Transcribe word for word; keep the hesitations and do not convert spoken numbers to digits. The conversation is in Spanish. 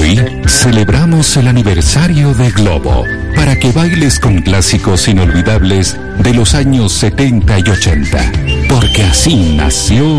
Hoy celebramos el aniversario de Globo para que bailes con clásicos inolvidables de los años setenta y ochenta, porque así nació